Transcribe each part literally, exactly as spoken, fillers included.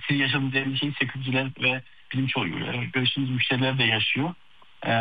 siz yaşadığınız endişeyi sekürcüler ve bizim çoğu görüştüğümüz müşteriler de yaşıyor. Ee,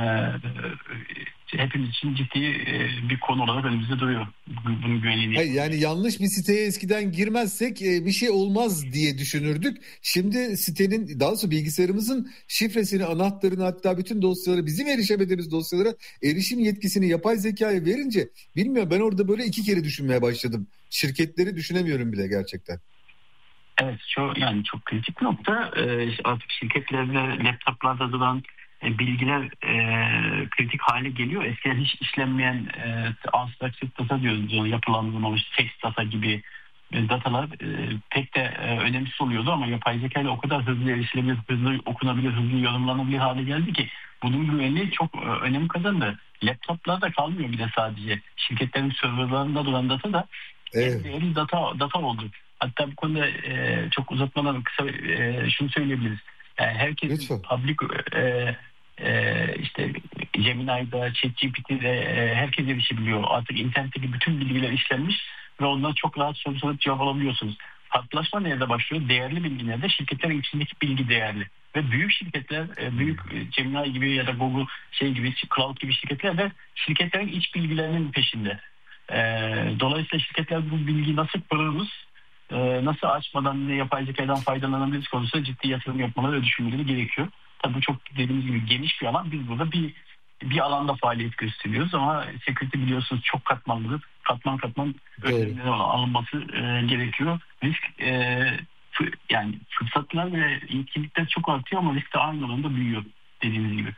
hepimiz için ciddi e, bir konu olarak önümüzde duruyor. Bunun güvenliğini. Hayır, yani yanlış bir siteye eskiden girmezsek e, bir şey olmaz diye düşünürdük. Şimdi sitenin, daha doğrusu bilgisayarımızın şifresini, anahtarını, hatta bütün dosyaları, bizim erişemediğimiz dosyalara erişim yetkisini yapay zekaya verince, bilmiyorum, ben orada böyle iki kere düşünmeye başladım. Şirketleri düşünemiyorum bile gerçekten. Evet, çok yani çok kritik bir nokta. Ee, artık şirketlerde, laptoplarda duran e, bilgiler e, kritik hale geliyor. Eskiden hiç işlenmeyen e, unstructured data diyoruz, yani yapılandırılmamış text data gibi e, datalar e, pek de e, önemsiz oluyordu ama yapay zeka ile o kadar hızlı erişilebilir, hızlı okunabilir, hızlı yorumlanabilir hale geldi ki bunun güvenliği çok e, önem kazandı. Laptoplarda kalmıyor bir de sadece. Şirketlerin serverlarında duran data da Evet. en değerli data, data oldu. Hatta bu konuda e, çok uzatmadan kısa e, şunu söyleyebiliriz. Yani herkesin Lütfen. public e, e, işte Gemini'da, ChatGPT'de e, herkes erişebiliyor. Artık internetteki bütün bilgiler işlenmiş ve ondan çok rahat soru sorup cevap alabiliyorsunuz. Farklılaşma nerede başlıyor? Değerli bilgi nerede? Şirketlerin içindeki bilgi değerli. Ve büyük şirketler, e, büyük Gemini gibi ya da Google şey gibi, Cloud gibi şirketler de şirketlerin iç bilgilerinin peşinde. E, dolayısıyla şirketler bu bilgiyi nasıl koruruz, e, nasıl açmadan ve yapay zekadan faydalanabiliriz konusunda ciddi yatırım yapmaları ve düşünmeleri gerekiyor. Tabii bu çok dediğimiz gibi geniş bir alan. Biz burada bir bir alanda faaliyet gösteriyoruz ama security biliyorsunuz çok katmanlıdır. Katman katman önlemleri alınması e, gerekiyor. Risk e, f- yani fırsatlar ve yetkinlikler çok artıyor ama risk de aynı oranda büyüyor dediğimiz gibi.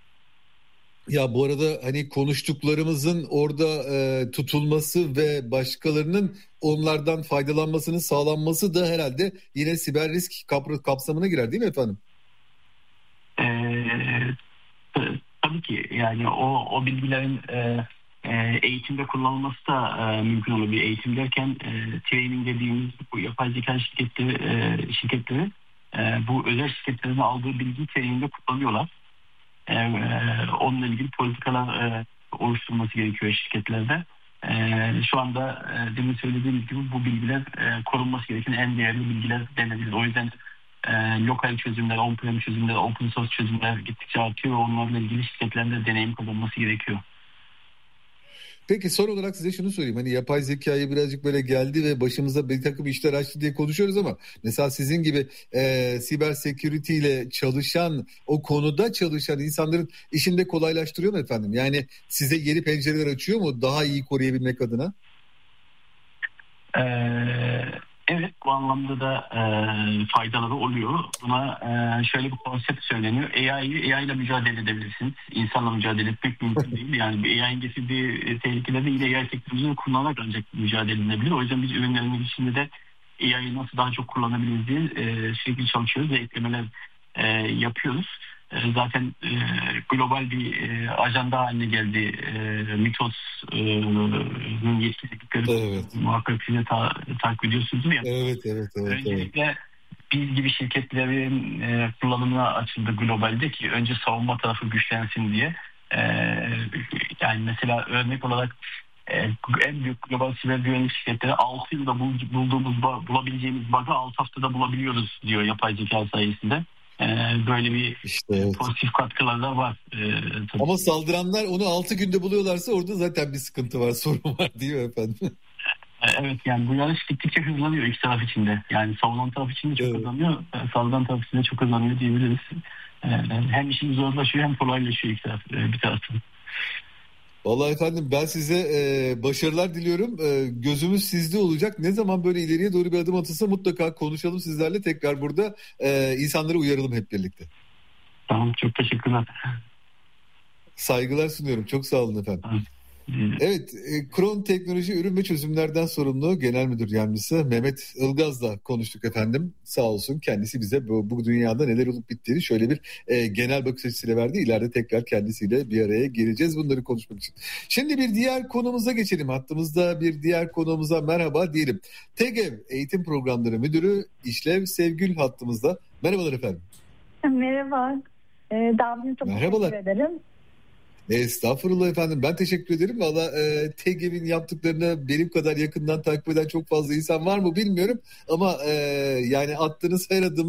Ya bu arada hani konuştuklarımızın orada e, tutulması ve başkalarının onlardan faydalanmasının sağlanması da herhalde yine siber risk kap- kapsamına girer değil mi efendim? Ee, t- tabii ki yani o o bilgilerin e, e, eğitimde kullanılması da e, mümkün olur. Bir eğitim derken e, training dediğimiz bu yapay zeka şirketleri e, şirketleri e, bu özel şirketlerin aldığı bilgiyi trainingde kullanıyorlar. E, e, onunla ilgili politikalar e, oluşturulması gerekiyor şirketlerde. E, şu anda e, demin söylediğimiz gibi bu bilgiler e, korunması gereken en değerli bilgiler denebilir. O yüzden e, lokal çözümler, on-prem çözümler, open source çözümler gittikçe artıyor ve onlarla ilgili şirketlerin de deneyim kazanması gerekiyor. Peki son olarak size şunu sorayım. Hani yapay zekayı birazcık böyle geldi ve başımıza bir takım işler açtı diye konuşuyoruz ama mesela sizin gibi e, siber security ile çalışan, o konuda çalışan insanların işini de kolaylaştırıyor mu efendim? Yani size yeni pencereler açıyor mu daha iyi koruyabilmek adına? Ee, evet, bu anlamda da e, faydaları oluyor. Buna e, şöyle bir konsept söyleniyor. A I'yi A I ile mücadele edebilirsiniz. İnsanla mücadele etmek mümkün değil. Yani bir A I'nin getirdiği e, tehlikelerde yine A I teknolojisini kullanarak ancak mücadele edilebilir. O yüzden biz ürünlerin içinde de A I'yi nasıl daha çok kullanabiliriz diye e, sürekli çalışıyoruz ve eklemeler e, yapıyoruz. E, zaten e, global bir e, ajanda haline geldi. E, Mitos'un yetkililikleri Evet. muhakkak siz de ta- takip ediyorsunuz ya. Evet, evet, evet, evet. Öncelikle biz gibi şirketlerin e, kullanımına açıldı globalde ki önce savunma tarafı güçlensin diye. E, yani mesela örnek olarak e, en büyük global siber güvenlik şirketleri altı yılda bul- bulduğumuz, bulabileceğimiz bug'ı altı haftada bulabiliyoruz diyor yapay zeka sayesinde. E, böyle bir İşte e, evet. pozitif katkılar da var. E, tabii. Ama saldıranlar onu altı günde buluyorlarsa orada zaten bir sıkıntı var, sorun var diyor efendim. E, Evet, yani bu yarış gittikçe hızlanıyor iki taraf içinde. Yani savunan taraf için de çok Evet. hızlanıyor, e, saldıran taraf için de çok hızlanıyor diyebiliriz. E, Hem işimiz zorlaşıyor hem kolaylaşıyor iki taraf, e, bir taraftan. Vallahi efendim ben size e, başarılar diliyorum. E, gözümüz sizde olacak. Ne zaman böyle ileriye doğru bir adım atılsa mutlaka konuşalım sizlerle tekrar burada. E, insanları uyaralım hep birlikte. Tamam, çok teşekkürler. Saygılar sunuyorum. Çok sağ olun efendim. Tamam. E, Evet, e, Kron Teknoloji Ürün ve Çözümlerden sorumlu Genel Müdür Yardımcısı Mehmet Ilgaz'la konuştuk efendim. Sağ olsun kendisi bize bu, bu dünyada neler olup bittiğini şöyle bir e, genel bakış açısıyla verdi. İleride tekrar kendisiyle bir araya geleceğiz bunları konuşmak için. Şimdi bir diğer konumuza geçelim. Hattımızda bir diğer konuğumuza merhaba diyelim. TEGEV Eğitim Programları Müdürü İşlev Sevgül hattımızda. Merhabalar efendim. Merhaba. Ee, davetiniz çok Merhabalar. teşekkür ederim. Estağfurullah efendim. Ben teşekkür ederim. Valla e, TEGEV'in yaptıklarını benim kadar yakından takip eden çok fazla insan var mı bilmiyorum. Ama e, yani attığınız her adım